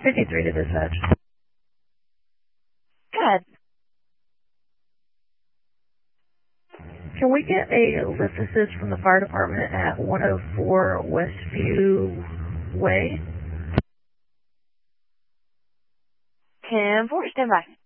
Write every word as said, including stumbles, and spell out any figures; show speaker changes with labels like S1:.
S1: fifty-three to dispatch.
S2: Good.
S1: Can we get a lift assist from the fire department at one oh four Westview Way?
S2: ten four, stand by.